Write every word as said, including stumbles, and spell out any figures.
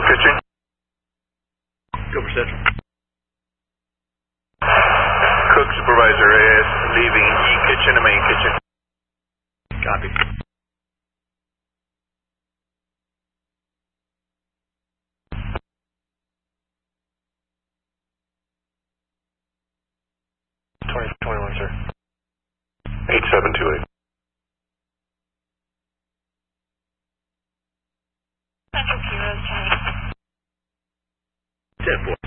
Kitchen. Go for Central. Cook Supervisor is leaving E Kitchen to main kitchen. Copy. twenty twenty-one, sir. eight seven two eight. Central Kilo, ten four.